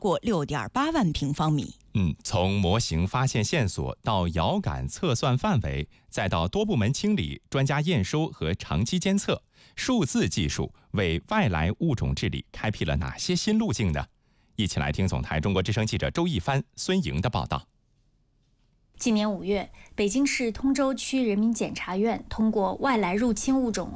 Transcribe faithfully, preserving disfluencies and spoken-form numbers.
过六点八万平方米。 嗯，从模型发现线索到遥感测算范围，再到多部门清理、专家验收和长期监测，数字技术为外来物种治理开辟了哪些新路径呢？一起来听总台中国之声记者周一帆、孙莹的报道。 今年五月，北京市通州区人民检察院通过外来入侵物种